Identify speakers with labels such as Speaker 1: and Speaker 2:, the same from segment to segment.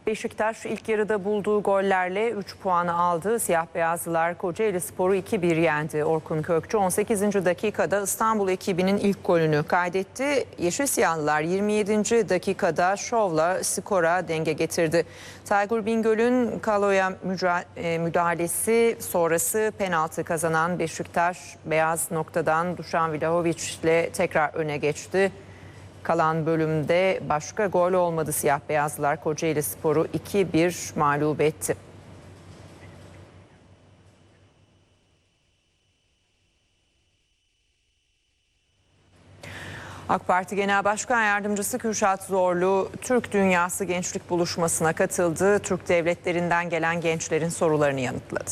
Speaker 1: Beşiktaş ilk yarıda bulduğu gollerle 3 puanı aldı. Siyah beyazlılar Kocaelispor'u 2-1 yendi. Orkun Kökçü 18. dakikada İstanbul ekibinin ilk golünü kaydetti. Yeşil Siyahlılar 27. dakikada şovla skora denge getirdi. Taygur Bingöl'ün Kalo'ya müdahalesi sonrası penaltı kazanan Beşiktaş beyaz noktadan Dušan Vlahović ile tekrar öne geçti. Kalan bölümde başka gol olmadı. Siyah beyazlılar Kocaelispor'u 2-1 mağlup etti. AK Parti Genel Başkan Yardımcısı Kürşat Zorlu, Türk Dünyası Gençlik Buluşması'na katıldı. Türk devletlerinden gelen gençlerin sorularını yanıtladı.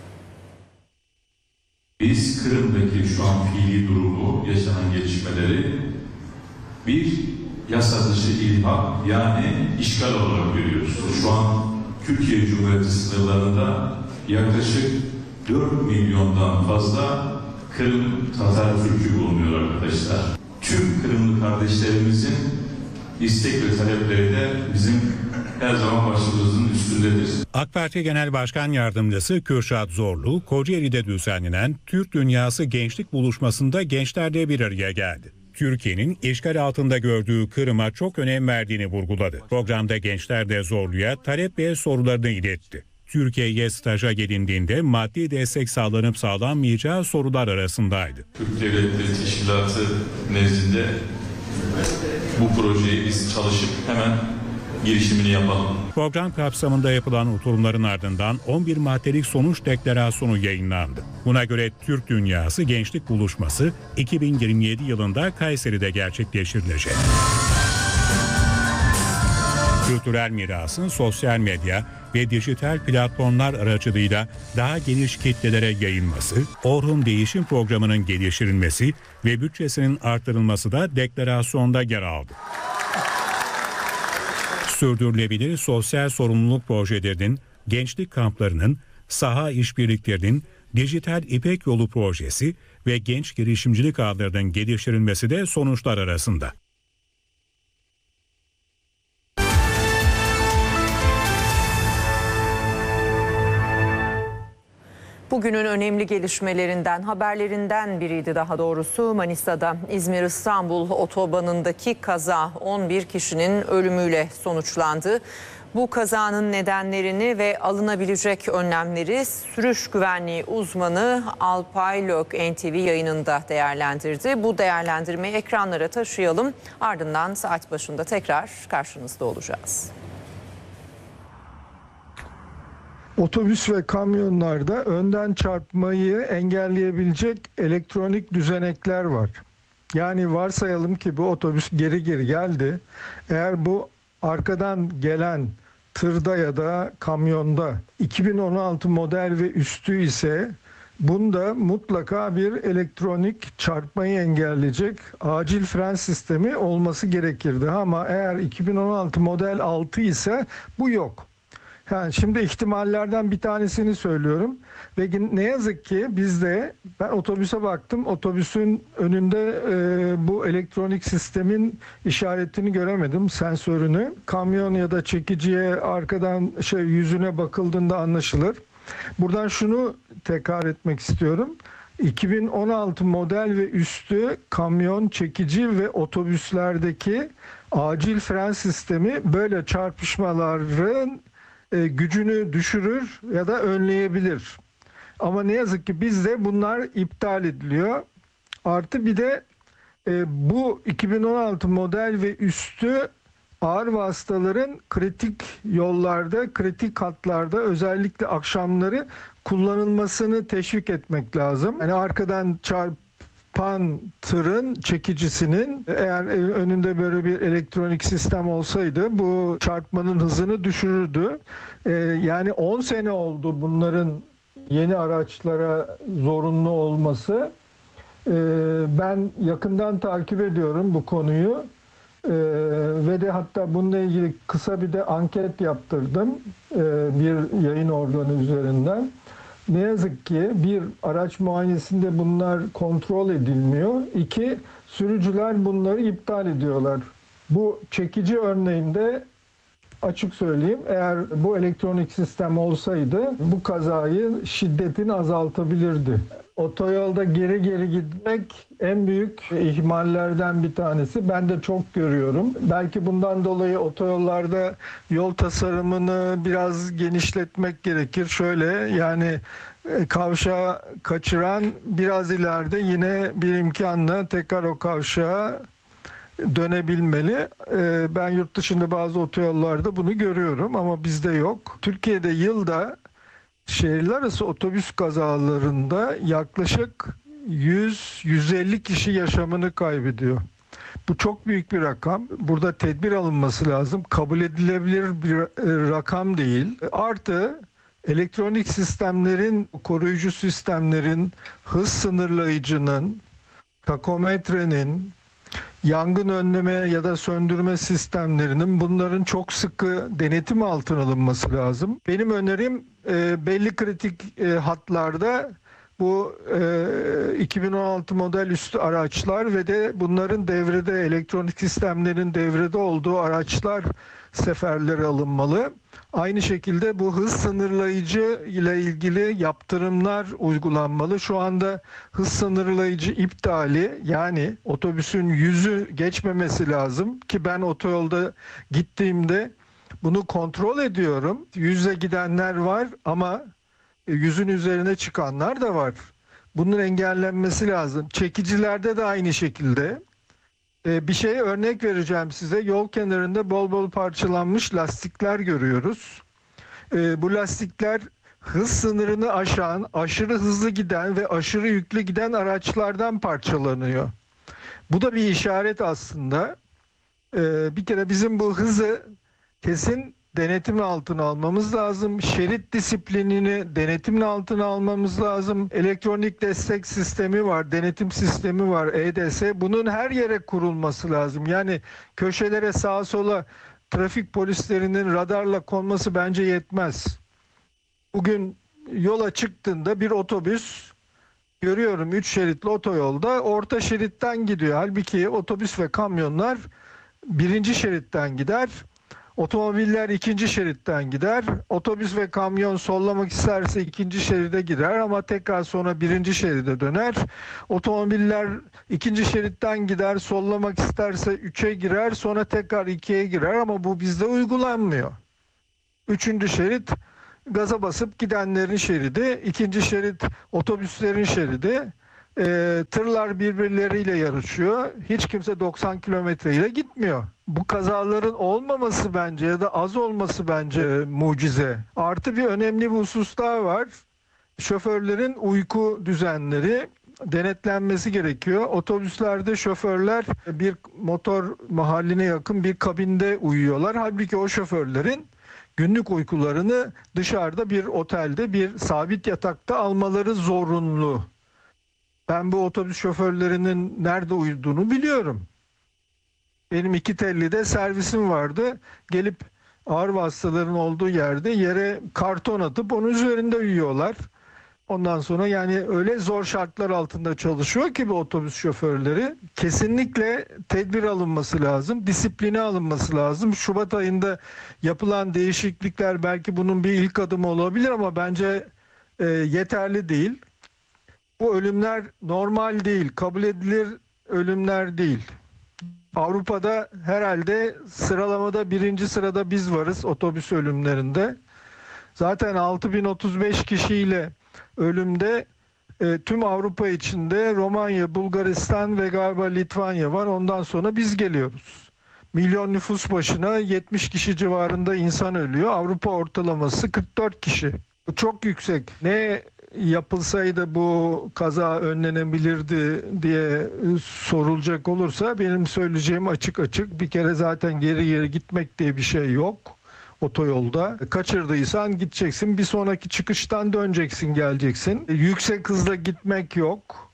Speaker 2: Biz Kırım'daki şu an fiili durumu, yaşanan gelişmeleri bir yasa dışı ilhak, yani işgal olarak görüyoruz. Şu an Türkiye Cumhuriyeti sınırlarında yaklaşık 4 milyondan fazla Kırım Tatar Türk'ü bulunuyor arkadaşlar. Tüm Kırımlı kardeşlerimizin istek ve talepleri de bizim her zaman başımızın üstündedir.
Speaker 3: AK Parti Genel Başkan Yardımcısı Kürşat Zorlu, Kocaeli'de düzenlenen Türk Dünyası Gençlik Buluşması'nda gençlerle bir araya geldi. Türkiye'nin işgal altında gördüğü Kırım'a çok önem verdiğini vurguladı. Programda gençler de Zorlu'ya talep ve sorularını iletti. Türkiye'ye staja gelindiğinde maddi destek sağlanıp sağlanmayacağı sorular arasındaydı.
Speaker 2: Türk Devletleri Teşkilatı nezdinde bu projeyi biz çalışıp hemen girişimini yapalım.
Speaker 3: Program kapsamında yapılan oturumların ardından 11 maddelik sonuç deklarasyonu yayınlandı. Buna göre Türk Dünyası Gençlik Buluşması 2027 yılında Kayseri'de gerçekleştirilecek. Kültürel mirasın sosyal medya ve dijital platformlar aracılığıyla daha geniş kitlelere yayılması, Orhun Değişim Programı'nın geliştirilmesi ve bütçesinin artırılması da deklarasyonda yer aldı. Sürdürülebilir sosyal sorumluluk projelerinin, gençlik kamplarının, saha işbirliklerinin, dijital İpek Yolu projesi ve genç girişimcilik ağlarının geliştirilmesi de sonuçlar arasında.
Speaker 1: Bugünün önemli gelişmelerinden, haberlerinden biriydi daha doğrusu. Manisa'da İzmir-İstanbul otobanındaki kaza 11 kişinin ölümüyle sonuçlandı. Bu kazanın nedenlerini ve alınabilecek önlemleri sürüş güvenliği uzmanı Alpay Lök NTV yayınında değerlendirdi. Bu değerlendirmeyi ekranlara taşıyalım. Ardından saat başında tekrar karşınızda olacağız.
Speaker 4: Otobüs ve kamyonlarda önden çarpmayı engelleyebilecek elektronik düzenekler var. Yani varsayalım ki bu otobüs geri geldi. Eğer bu arkadan gelen tırda ya da kamyonda 2016 model ve üstü ise bunda mutlaka bir elektronik çarpmayı engelleyecek acil fren sistemi olması gerekirdi. Ama eğer 2016 model 6 ise bu yok. Yani şimdi ihtimallerden bir tanesini söylüyorum ve ne yazık ki bizde, ben otobüse baktım, otobüsün önünde bu elektronik sistemin işaretini göremedim, sensörünü. Kamyon ya da çekiciye arkadan yüzüne bakıldığında anlaşılır. Buradan şunu tekrar etmek istiyorum. 2016 model ve üstü kamyon, çekici ve otobüslerdeki acil fren sistemi böyle çarpışmaların gücünü düşürür ya da önleyebilir. Ama ne yazık ki bizde bunlar iptal ediliyor. Artı bir de bu 2016 model ve üstü ağır vasıtaların kritik yollarda, kritik hatlarda özellikle akşamları kullanılmasını teşvik etmek lazım. Yani arkadan çarpan tırın çekicisinin eğer önünde böyle bir elektronik sistem olsaydı bu çarpmanın hızını düşürürdü. Yani 10 sene oldu bunların yeni araçlara zorunlu olması. Ben yakından takip ediyorum bu konuyu. Ve de hatta bununla ilgili kısa bir de anket yaptırdım bir yayın organı üzerinden. Ne yazık ki bir, araç muayenesinde bunlar kontrol edilmiyor. İki, sürücüler bunları iptal ediyorlar. Bu çekici örneğinde Açık söyleyeyim, eğer bu elektronik sistem olsaydı bu kazayı şiddetini azaltabilirdi. Otoyolda geri geri gitmek en büyük ihmallerden bir tanesi. Ben de çok görüyorum. Belki bundan dolayı otoyollarda yol tasarımını biraz genişletmek gerekir. Şöyle yani kavşağı kaçıran biraz ileride yine bir imkanla tekrar o kavşağa dönebilmeli. Ben yurt dışında bazı otoyollarda bunu görüyorum ama bizde yok. Türkiye'de yılda şehirler arası otobüs kazalarında yaklaşık 100-150 kişi yaşamını kaybediyor. Bu çok büyük bir rakam. Burada tedbir alınması lazım. Kabul edilebilir bir rakam değil. Artı elektronik sistemlerin, koruyucu sistemlerin, hız sınırlayıcının, takometrenin, yangın önleme ya da söndürme sistemlerinin bunların çok sıkı denetim altına alınması lazım. Benim önerim belli kritik hatlarda bu 2016 model üstü araçlar ve de bunların devrede elektronik sistemlerin devrede olduğu araçlar seferlere alınmalı. Aynı şekilde bu hız sınırlayıcı ile ilgili yaptırımlar uygulanmalı. Şu anda hız sınırlayıcı iptali, yani otobüsün 100'ü geçmemesi lazım ki ben otoyolda gittiğimde bunu kontrol ediyorum. 100'e gidenler var ama 100'ün üzerine çıkanlar da var. Bunun engellenmesi lazım. Çekicilerde de aynı şekilde. Bir şey örnek vereceğim size. Yol kenarında bol bol parçalanmış lastikler görüyoruz. Bu lastikler hız sınırını aşan, aşırı hızlı giden ve aşırı yüklü giden araçlardan parçalanıyor. Bu da bir işaret aslında. Bir kere bizim bu hızı kesin denetim altına almamız lazım. Şerit disiplinini denetim altına almamız lazım. Elektronik destek sistemi var, denetim sistemi var, EDS. Bunun her yere kurulması lazım. Yani köşelere, sağa sola trafik polislerinin radarla konması bence yetmez. Bugün yola çıktığında bir otobüs görüyorum 3 şeritli otoyolda orta şeritten gidiyor. Halbuki otobüs ve kamyonlar birinci şeritten gider. Otomobiller ikinci şeritten gider. Otobüs ve kamyon sollamak isterse ikinci şeride girer ama tekrar sonra birinci şeride döner. Otomobiller ikinci şeritten gider, sollamak isterse 3'e girer, sonra tekrar 2'ye girer ama bu bizde uygulanmıyor. Üçüncü şerit gaza basıp gidenlerin şeridi, ikinci şerit otobüslerin şeridi. Tırlar birbirleriyle yarışıyor. Hiç kimse 90 kilometre ile gitmiyor. Bu kazaların olmaması bence ya da az olması bence mucize. Artı bir önemli bir husus daha var. Şoförlerin uyku düzenleri denetlenmesi gerekiyor. Otobüslerde şoförler bir motor mahalline yakın bir kabinde uyuyorlar. Halbuki o şoförlerin günlük uykularını dışarıda bir otelde bir sabit yatakta almaları zorunlu. Ben bu otobüs şoförlerinin nerede uyuduğunu biliyorum. Benim 2 Telli'de servisim vardı. Gelip ağır hastaların olduğu yerde yere karton atıp onun üzerinde uyuyorlar. Ondan sonra yani öyle zor şartlar altında çalışıyor ki bu otobüs şoförleri. Kesinlikle tedbir alınması lazım, disipline alınması lazım. Şubat ayında yapılan değişiklikler belki bunun bir ilk adımı olabilir ama bence yeterli değil. Bu ölümler normal değil, kabul edilir ölümler değil. Avrupa'da herhalde sıralamada birinci sırada biz varız otobüs ölümlerinde. Zaten 6035 kişiyle ölümde tüm Avrupa içinde Romanya, Bulgaristan ve galiba Litvanya var. Ondan sonra biz geliyoruz. Milyon nüfus başına 70 kişi civarında insan ölüyor. Avrupa ortalaması 44 kişi. Bu çok yüksek. Ne yapılsaydı bu kaza önlenebilirdi diye sorulacak olursa benim söyleyeceğim açık açık. Bir kere zaten geri geri gitmek diye bir şey yok otoyolda. Kaçırdıysan gideceksin, bir sonraki çıkıştan döneceksin, geleceksin. Yüksek hızla gitmek yok.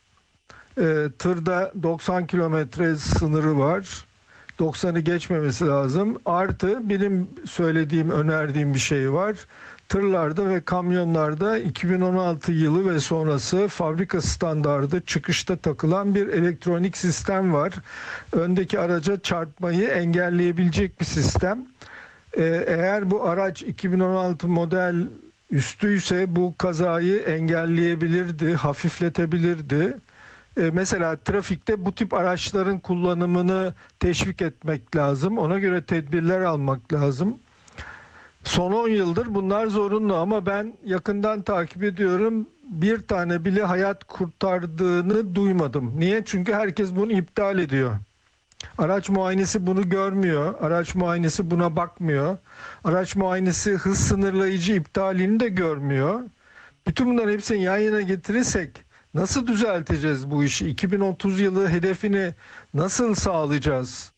Speaker 4: Tırda 90 kilometre sınırı var. 90'ı geçmemesi lazım. Artı benim söylediğim, önerdiğim bir şey var. Tırlarda ve kamyonlarda 2016 yılı ve sonrası fabrika standardı çıkışta takılan bir elektronik sistem var. Öndeki araca çarpmayı engelleyebilecek bir sistem. Eğer bu araç 2016 model üstüyse bu kazayı engelleyebilirdi, hafifletebilirdi. Mesela trafikte bu tip araçların kullanımını teşvik etmek lazım. Ona göre tedbirler almak lazım. Son 10 yıldır bunlar zorunlu ama ben yakından takip ediyorum. Bir tane bile hayat kurtardığını duymadım. Niye? Çünkü herkes bunu iptal ediyor. Araç muayenesi bunu görmüyor. Araç muayenesi buna bakmıyor. Araç muayenesi hız sınırlayıcı iptalini de görmüyor. Bütün bunların hepsini yan yana getirirsek nasıl düzelteceğiz bu işi? 2030 yılı hedefini nasıl sağlayacağız?